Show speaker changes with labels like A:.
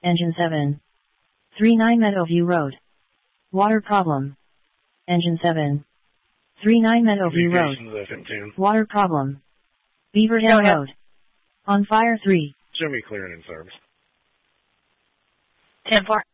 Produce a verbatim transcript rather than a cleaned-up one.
A: Engine seven. three nine Meadowview Road. Water problem. Engine seven. three nine Meadowview Road. Water problem. Beaver Hill Road. On fire three.
B: Show me clearing in service.
C: ten four.